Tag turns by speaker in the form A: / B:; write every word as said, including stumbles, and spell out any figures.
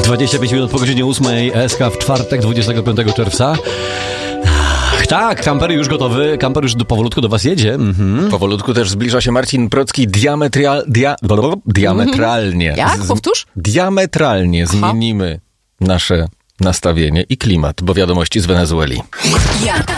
A: dwadzieścia pięć minut po godzinie ósmej, S K w czwartek, dwudziestego piątego czerwca. Ach, tak, kamper już gotowy, kamper już do, powolutku do was jedzie. Mhm.
B: Powolutku też zbliża się Marcin Procki diametral, dia, diametralnie.
C: Jak? Powtórz?
B: Diametralnie zmienimy nasze nastawienie i klimat, bo wiadomości z Wenezueli.